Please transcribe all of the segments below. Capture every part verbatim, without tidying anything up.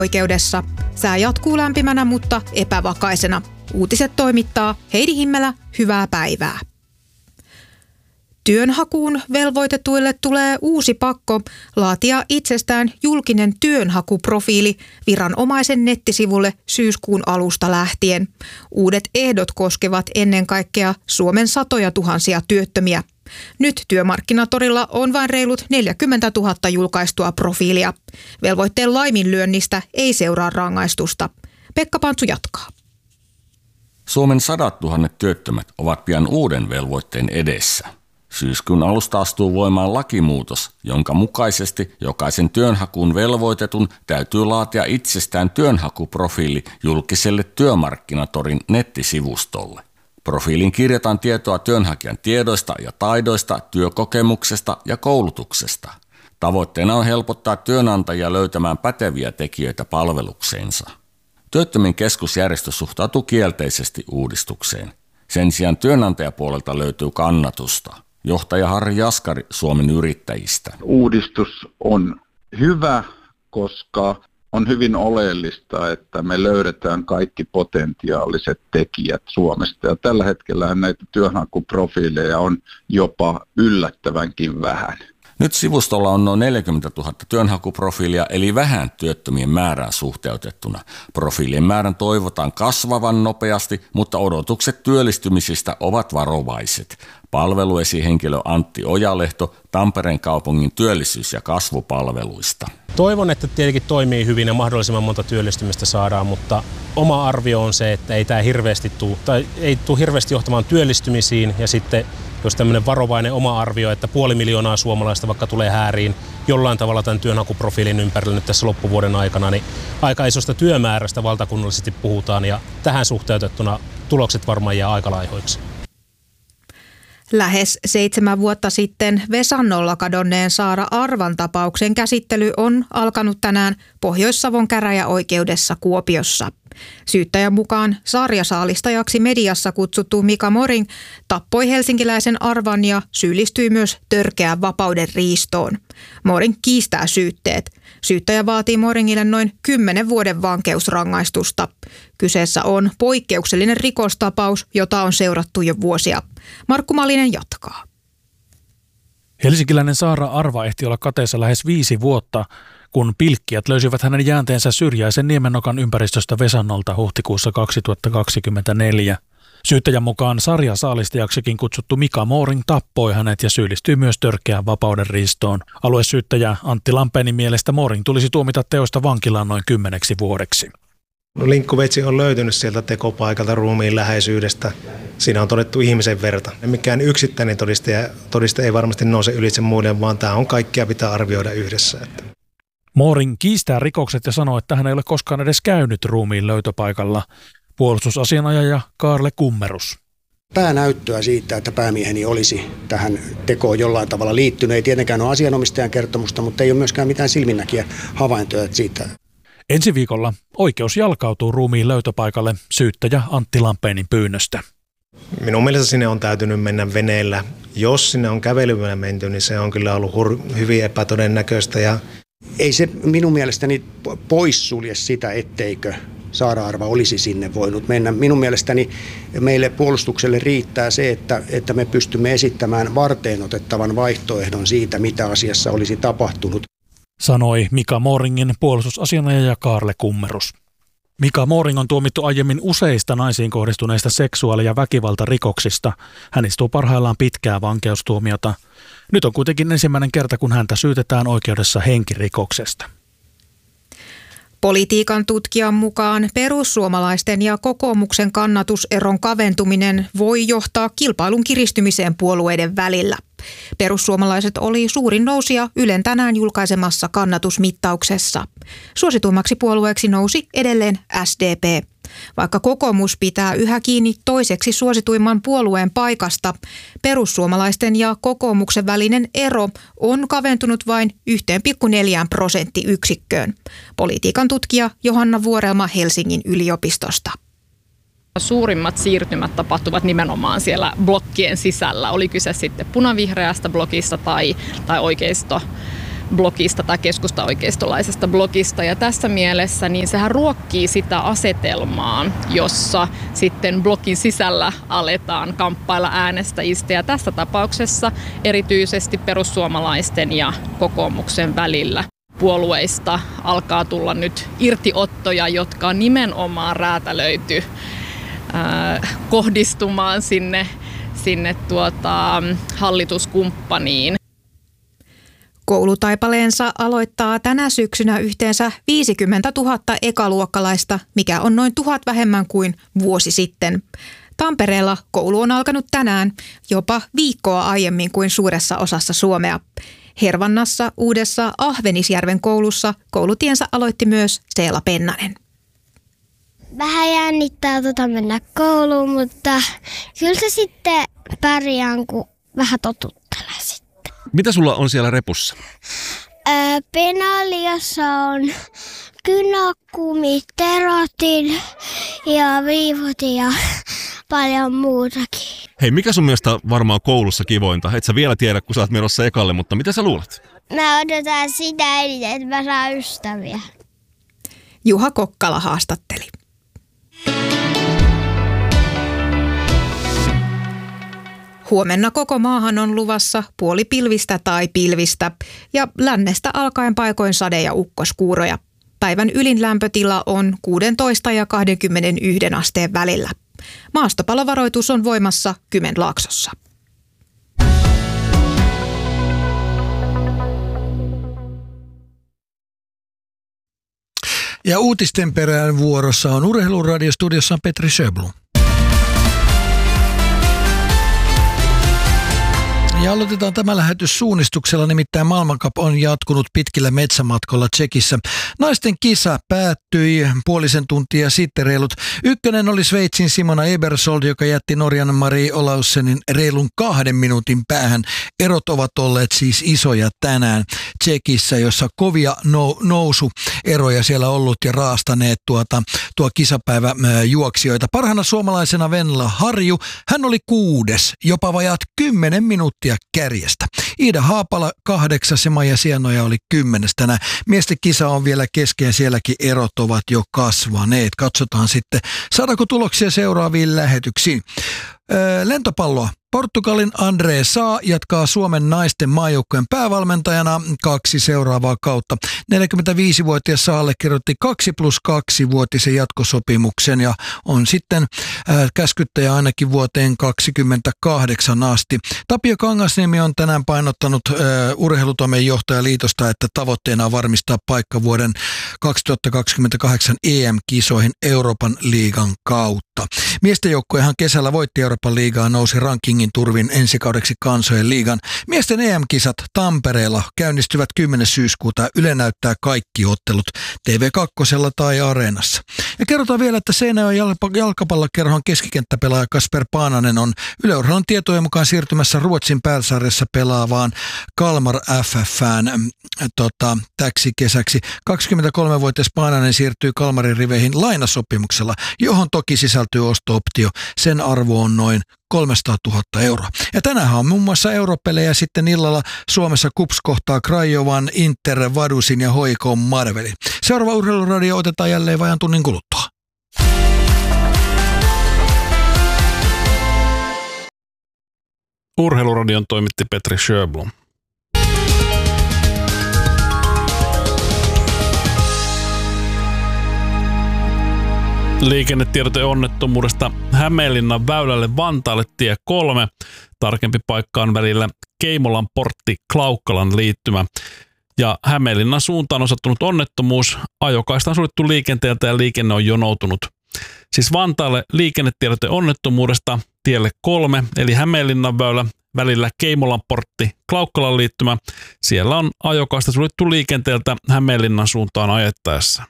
Oikeudessa. Sää jatkuu lämpimänä, mutta epävakaisena. Uutiset toimittaa Heidi Himmelä, hyvää päivää. Työnhakuun velvoitetuille tulee uusi pakko laatia itsestään julkinen työnhakuprofiili viranomaisen nettisivulle syyskuun alusta lähtien. Uudet ehdot koskevat ennen kaikkea Suomen satoja tuhansia työttömiä. Nyt Työmarkkinatorilla on vain reilut neljäkymmentätuhatta julkaistua profiilia. Velvoitteen laiminlyönnistä ei seuraa rangaistusta. Pekka Pantsu jatkaa. Suomen sadat tuhannet työttömät ovat pian uuden velvoitteen edessä. Syyskuun alusta astuu voimaan lakimuutos, jonka mukaisesti jokaisen työnhakuun velvoitetun täytyy laatia itsestään työnhakuprofiili julkiselle Työmarkkinatorin nettisivustolle. Profiiliin kirjataan tietoa työnhakijan tiedoista ja taidoista, työkokemuksesta ja koulutuksesta. Tavoitteena on helpottaa työnantajia löytämään päteviä tekijöitä palvelukseensa. Työttömien keskusjärjestö suhtautuu kielteisesti uudistukseen. Sen sijaan työnantajapuolelta löytyy kannatusta. Johtaja Harri Jaskari Suomen Yrittäjistä. Uudistus on hyvä, koska on hyvin oleellista, että me löydetään kaikki potentiaaliset tekijät Suomesta. Ja tällä hetkellä näitä työnhakuprofiileja on jopa yllättävänkin vähän. Nyt sivustolla on noin neljäkymmentätuhatta työnhakuprofiilia, eli vähän työttömien määrään suhteutettuna. Profiilien määrän toivotaan kasvavan nopeasti, mutta odotukset työllistymisistä ovat varovaiset. Palveluesihenkilö Antti Ojalehto Tampereen kaupungin työllisyys- ja kasvupalveluista. Toivon, että tietenkin toimii hyvin ja mahdollisimman monta työllistymistä saadaan, mutta oma arvio on se, että ei tämä hirveästi tule, tai ei tule hirveästi johtamaan työllistymisiin, ja sitten jos tämmöinen varovainen oma arvio, että puoli miljoonaa suomalaista vaikka tulee hääriin jollain tavalla tämän työnhakuprofiilin ympärillä nyt tässä loppuvuoden aikana, niin aika isosta työmäärästä valtakunnallisesti puhutaan, ja tähän suhteutettuna tulokset varmaan jää aika laihoiksi. Lähes seitsemän vuotta sitten Vesannolla kadonneen Saara Arvan tapauksen käsittely on alkanut tänään Pohjois-Savon käräjäoikeudessa Kuopiossa. Syyttäjän mukaan sarjasaalistajaksi mediassa kutsuttu Mika Moring tappoi helsinkiläisen Arvan ja syyllistyi myös törkeään vapauden riistoon. Moring kiistää syytteet. Syyttäjä vaatii Moringille noin kymmenen vuoden vankeusrangaistusta. Kyseessä on poikkeuksellinen rikostapaus, jota on seurattu jo vuosia. Markku Malinen jatkaa. Helsinkiläinen Saara Arva ehti olla kateessa lähes viisi vuotta, kun pilkkijät löysivät hänen jäänteensä Syrjäisen Niemennokan ympäristöstä Vesannolta huhtikuussa kaksituhattakaksikymmentäneljä. Syyttäjän mukaan sarjasaalistajaksikin kutsuttu Mika Moring tappoi hänet ja syyllistyi myös törkeään vapauden riistoon. Aluesyyttäjä Antti Lampenin mielestä Moring tulisi tuomita teosta vankilaan noin kymmeneksi vuodeksi. No, linkkuveitsi on löytynyt sieltä tekopaikalta ruumiin läheisyydestä. Siinä on todettu ihmisen verta. Mikään yksittäinen todiste, todiste ei varmasti nouse ylitse muiden, vaan tämä on kaikkia pitää arvioida yhdessä. Moring kiistää rikokset ja sanoo, että hän ei ole koskaan edes käynyt ruumiin löytöpaikalla. Puolustusasianajaja Kaarle Kummerus. Päänäyttöä siitä, että päämieheni olisi tähän tekoon jollain tavalla liittynyt. Ei tietenkään ole asianomistajan kertomusta, mutta ei ole myöskään mitään silminnäkiä havaintoja siitä. Ensi viikolla oikeus jalkautuu ruumiin löytöpaikalle syyttäjä Antti Lampenin pyynnöstä. Minun mielestä sinne on täytynyt mennä veneellä. Jos sinne on kävelyllä menty, niin se on kyllä ollut hur- hyvin epätodennäköistä. Ja ei se minun mielestäni poissulje sitä, etteikö Saara Arva olisi sinne voinut mennä. Minun mielestäni meille puolustukselle riittää se, että, että me pystymme esittämään varteenotettavan vaihtoehdon siitä, mitä asiassa olisi tapahtunut. Sanoi Mika Moringin puolustusasianajaja Kaarle Kummerus. Mika Moring on tuomittu aiemmin useista naisiin kohdistuneista seksuaali- ja väkivaltarikoksista. Hän istuu parhaillaan pitkää vankeustuomiota. Nyt on kuitenkin ensimmäinen kerta, kun häntä syytetään oikeudessa henkirikoksesta. Politiikan tutkijan mukaan perussuomalaisten ja kokoomuksen kannatuseron kaventuminen voi johtaa kilpailun kiristymiseen puolueiden välillä. Perussuomalaiset oli suurin nousija Ylen tänään julkaisemassa kannatusmittauksessa. Suosituimmaksi puolueeksi nousi edelleen S D P. Vaikka kokoomus pitää yhä kiinni toiseksi suosituimman puolueen paikasta, perussuomalaisten ja kokoomuksen välinen ero on kaventunut vain yksi pilkku neljä prosenttiyksikköön. Politiikan tutkija Johanna Vuorelma Helsingin yliopistosta. Suurimmat siirtymät tapahtuvat nimenomaan siellä blokkien sisällä. Oli kyse sitten punavihreästä blokista tai, tai oikeisto blogista tai keskustaoikeistolaisesta blogista. Ja tässä mielessä niin sehän ruokkii sitä asetelmaa, jossa sitten blogin sisällä aletaan kamppailla äänestäjistä. Ja tässä tapauksessa erityisesti perussuomalaisten ja kokoomuksen välillä puolueista alkaa tulla nyt irtiottoja, jotka on nimenomaan räätälöity äh, kohdistumaan sinne, sinne tuota, hallituskumppaniin. Koulutaipaleensa aloittaa tänä syksynä yhteensä viisikymmentätuhatta ekaluokkalaista, mikä on noin tuhat vähemmän kuin vuosi sitten. Tampereella koulu on alkanut tänään, jopa viikkoa aiemmin kuin suuressa osassa Suomea. Hervannassa uudessa Ahvenisjärven koulussa koulutiensä aloitti myös Seela Pennanen. Vähän jännittää tota mennä kouluun, mutta kyllä se sitten pärjään, kun vähän totuttelee sitten. Mitä sulla on siellä repussa? Öö, Penaliossa on kynäkumi, terotin ja viivut ja paljon muutakin. Hei, mikä sun mielestä varmaan koulussa kivointa? Et sä vielä tiedä, kun sä oot menossa ekalle, mutta mitä sä luulet? Mä odotan sitä eniten, että mä saan ystäviä. Juha Kokkala haastatteli. Huomenna koko maahan on luvassa puoli pilvistä tai pilvistä ja lännestä alkaen paikoin sade- ja ukkoskuuroja. Päivän ylin lämpötila on kuusitoista ja kaksikymmentäyksi asteen välillä. Maastopalovaroitus on voimassa Kymenlaaksossa. Ja uutisten perään vuorossa on Urheiluradiostudiossa Petri Sjöblom. Ja aloitetaan tämä lähetys suunnistuksella, nimittäin maailmankap on jatkunut pitkillä metsämatkolla Tšekissä. Naisten kisa päättyi puolisen tuntia sitten reilut. Ykkönen oli Sveitsin Simona Ebersold, joka jätti Norjan Marie Olaussenin reilun kahden minuutin päähän. Erot ovat olleet siis isoja tänään Tšekissä, jossa kovia nou- nousueroja siellä ollut ja raastaneet tuota, tuo kisapäivä juoksijoita. Parhaana suomalaisena Venla Harju, hän oli kuudes, jopa vajaat kymmenen minuuttia kärjestä. Iida Haapala kahdeksas ja Maija Sienoja oli kymmenes tänään. Miesten kisa on vielä kesken, sielläkin erot ovat jo kasvaneet. Katsotaan sitten, saadaanko tuloksia seuraaviin lähetyksiin. Öö, lentopalloa. Portugalin André Saa jatkaa Suomen naisten maajoukkueen päävalmentajana kaksi seuraavaa kautta. neljäkymmentäviisivuotias Saa allekirjoitti kaksi plus kaksi vuotisen jatkosopimuksen ja on sitten äh, käskyttäjä ainakin vuoteen kaksikymmentäkahdeksan asti. Tapio Kangasniemi on tänään painottanut äh, urheilutoimen johtajaliitosta, että tavoitteena on varmistaa paikka vuoden kaksituhattakaksikymmentäkahdeksan E M-kisoihin Euroopan liigan kautta. Miesten joukkuehan kesällä voitti Euroopan liigaa, nousi rankingin turvin ensikaudeksi kansojen liigan. Miesten E M-kisat Tampereella käynnistyvät kymmenes syyskuuta. Yle näyttää kaikki ottelut T V kaksi tai Areenassa. Ja kerrotaan vielä, että Seinäjoen jalkapallokerhon keskikenttäpelaaja Kasper Paananen on Yle Urheilun tietojen mukaan siirtymässä Ruotsin pääsarjassa pelaavaan Kalmar F F:ään tota, täksi kesäksi. kaksikymmentäkolmevuotias Paananen siirtyy Kalmarin riveihin lainasopimuksella, johon toki sisältyy osto-optio. Sen arvo on noin kolmesataatuhatta euroa. Ja tänään on muun muassa europelejä sitten illalla Suomessa Kups kohtaa Krajovan, Inter, Vadusin ja H I K Marvelin. Seuraava Urheiluradio otetaan jälleen vajan tunnin kuluttua. Urheiluradion toimitti Petri Sjöblom. Liikennetiedote onnettomuudesta Hämeenlinnan väylälle Vantaalle tie kolme. Tarkempi paikka on välillä Keimolan portti Klaukkalan liittymä. Ja Hämeenlinnan suuntaan on sattunut onnettomuus. Ajokaista on suljettu liikenteeltä ja liikenne on jonoutunut. Siis Vantaalle liikennetiedote onnettomuudesta tielle kolme, eli Hämeenlinnan väylä välillä Keimolan portti Klaukkalan liittymä. Siellä on ajokaista suljettu liikenteeltä Hämeenlinnan suuntaan ajettaessa.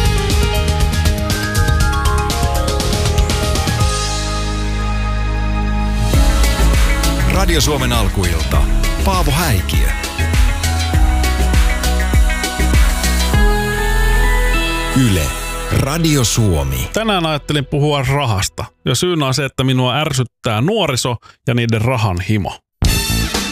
Radio Suomen alkuilta. Paavo Häikiö. Yle. Radio Suomi. Tänään ajattelin puhua rahasta. Ja syynä on se, että minua ärsyttää nuoriso ja niiden rahan himo.